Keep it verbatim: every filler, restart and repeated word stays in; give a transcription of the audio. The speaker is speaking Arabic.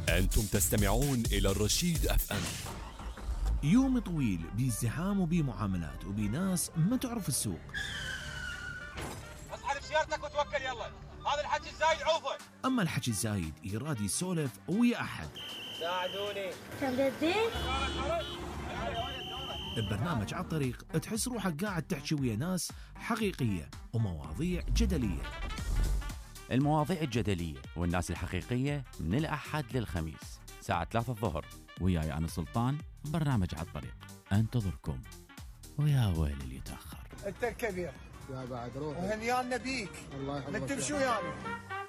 أنتم تستمعون إلى الرشيد أف أم. يوم طويل بازدحام وبمعاملات وبناس ما تعرف السوق. اسحب سيارتك وتوكل يلا، هذا الحكي الزايد عوفه. أما الحكي الزايد يراد يسولف ويا أحد. ساعدوني. تمددين؟ ببرنامج على الطريق تحس روحك قاعد تحكي ويا ناس حقيقية ومواضيع جدلية. المواضيع الجدلية والناس الحقيقية من الأحد للخميس ساعة ثلاثة الظهر، وياي أنا سلطان. برنامج على الطريق انتظركم، ويا ويل اللي يتأخر. انت الكبير يا بعد روح وهنيانا بيك. الله يحفظك. من تمشي ويانا.